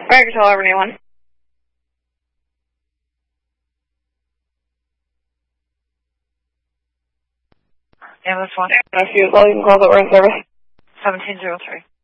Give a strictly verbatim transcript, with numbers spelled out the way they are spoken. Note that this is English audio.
Fire Control, over anyone. Ambulance one. If you as well, you can call the we're in service. seventeen zero three.